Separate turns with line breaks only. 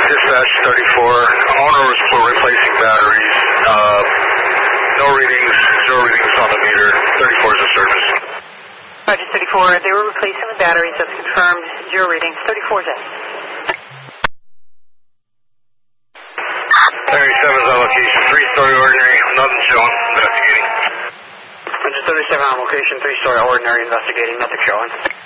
Dispatch 34. Owner was for replacing batteries. No readings, zero readings on the meter. 34 is a service.
Roger, 34. They were replacing the batteries. That's confirmed. Zero readings. 34 is in.
37's on location. 3-story ordinary. Nothing showing. Investigating.
Roger, 37 on location. 3-story ordinary. Investigating. Nothing showing.